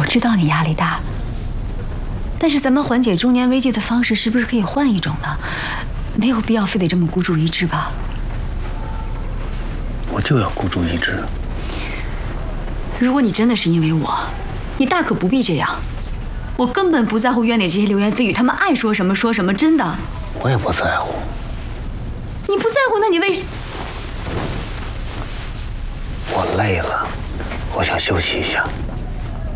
知道你压力大，但是咱们缓解中年危机的方式是不是可以换一种呢？没有必要非得这么孤注一掷吧？ 我就要孤注一掷。 如果你真的是因为我，你大可不必这样。我根本不在乎院里这些流言蜚语，他们爱说什么说什么，真的。 我也不在乎。 你不在乎，那你为…… 我累了，我想休息一下。